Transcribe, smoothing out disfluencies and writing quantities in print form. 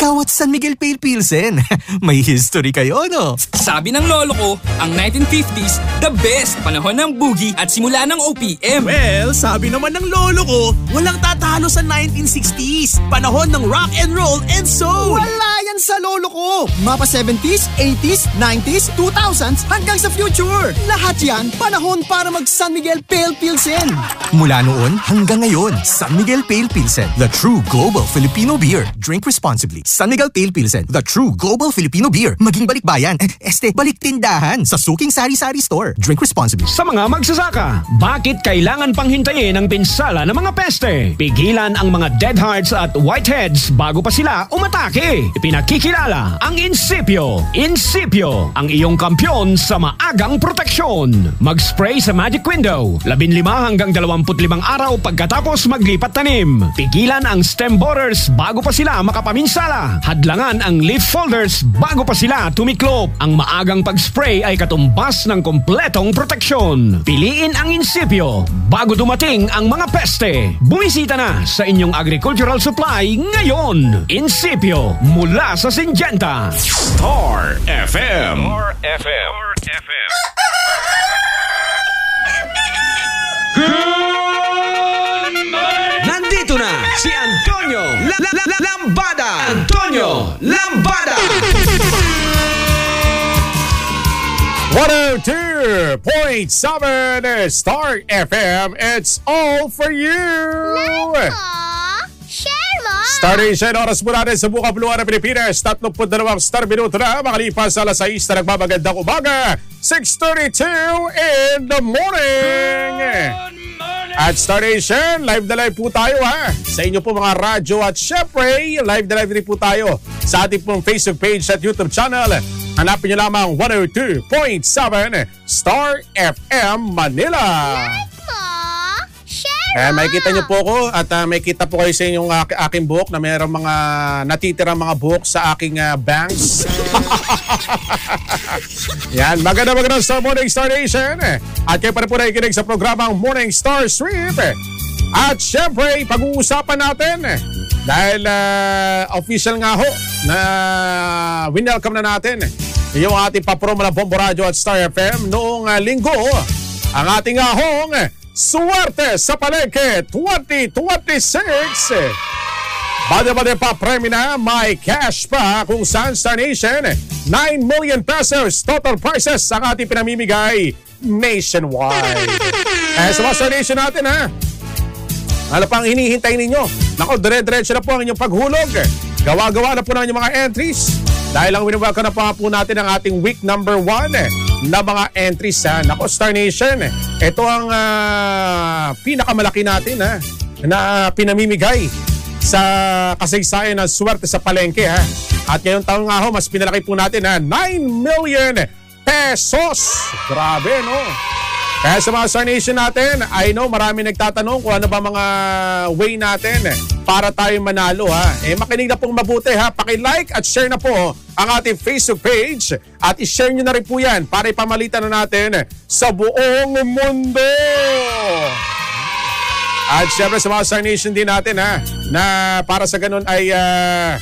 Ikaw at San Miguel Pale Pilsen. May history kayo, no? Sabi ng lolo ko, ang 1950s, the best. Panahon ng boogie at simula ng OPM. Well, sabi naman ng lolo ko, walang tatalo sa 1960s. Panahon ng rock and roll and soul. Wala yan sa lolo ko. Mapa 70s, 80s, 90s, 2000s hanggang sa future. Lahat yan, panahon para mag San Miguel Pale Pilsen. Mula noon hanggang ngayon, San Miguel Pale Pilsen, the true global Filipino beer. Drink responsibly. San Miguel Pale Pilsen, the true global Filipino beer. Maging balikbayan, balik tindahan sa suking sari-sari store. Drink responsibly. Sa mga magsasaka, bakit kailangan pang hintayin ang pinsala ng mga peste? Pigilan ang mga dead hearts at whiteheads bago pa sila umatake. Ipinakikilala ang Incipio. Incipio, ang iyong kampyon sa maagang proteksyon. Mag-spray sa Magic Window. 15 hanggang 25 araw pagkatapos maglipat tanim. Pigilan ang stem borers bago pa sila makapaminsala. Hadlangan ang leaf folders bago pa sila tumiklop. Ang maagang pag-spray ay katumbas ng kompletong proteksyon. Piliin ang Incipio bago dumating ang mga peste. Bumisita na sa inyong agricultural supply ngayon. Incipio mula sa Syngenta. Star FM. Star FM. Nandito na si Antonio Lambada. Antonio Lambada. 102.7 Star FM. It's all for you. Share mo! Star Nation, oras po natin sa Buka Buluan ng Pilipinas. 32 star minuto na makalipas sa alas 6 na nagmamagandang umaga. 6:32 in the morning. At Star Nation, live na live po tayo ha. Sa inyo po mga radyo at syempre, live na live rin po tayo sa ating pong Facebook page at YouTube channel. Hanapin nyo lamang 102.7 Star FM Manila. Makikita nyo po ako at makikita po kayo sa inyong aking buhok na mayroong mga natitirang mga buhok sa aking bangs. Yan, magandang Star Morning Star Nation. At kayo pa rin po nakikinig sa programang Morning Star Sweep. At syempre, pag-uusapan natin dahil official nga ho na winelcome na natin yung ating papromo ng Bombo Radio at Star FM noong linggo. Ang ating ahong Suwerte sa Palengke 2026. Bade-bade pa premyo na, may cash pa kung saan Star Nation 9 million pesos total prizes ang ating pinamimigay nationwide. Sa mga Star Nation natin ha, ano pang hinihintay ninyo? Nako, dire-diretso na po ang inyong paghulog. Gawa-gawa na po na inyong mga entries. Dahil ang winawalka na po natin ang ating week number 1 na mga entries ha. Nako, Star Nation, ito ang pinakamalaki natin ha, na pinamimigay sa kasaysayan ng Swerte sa Palengke ha. At ngayong taon nga ho, mas pinalaki po natin ha, 9 million pesos. Grabe no? Kaya sa mga Star Nation natin, I know marami nagtatanong kung ano ba mga way natin para tayo manalo ha. Makinig na pong mabuti ha. Paki-like at share na po ang ating Facebook page at i-share nyo na rin po yan para ipamalitan na natin sa buong mundo. At syempre sa mga Star Nation din natin ha, na para sa ganun ay